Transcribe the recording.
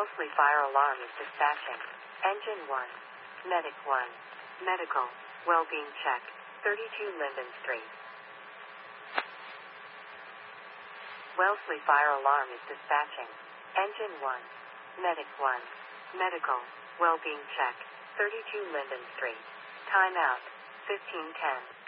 Wellesley Fire Alarm is dispatching. Engine 1. Medic 1. Medical. Well-being check. 32 Linden Street. Wellesley Fire Alarm is dispatching. Engine 1. Medic 1. Medical. Well-being check. 32 Linden Street. Time out. 1510.